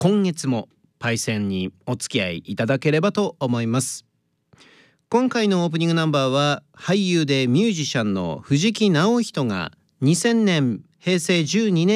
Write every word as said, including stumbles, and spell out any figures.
今月もパイセンにお付き合いいただければと思います。今回のオープニングナンバーは俳優でミュージシャンの藤木直人がにせんねんへいせいじゅうにねん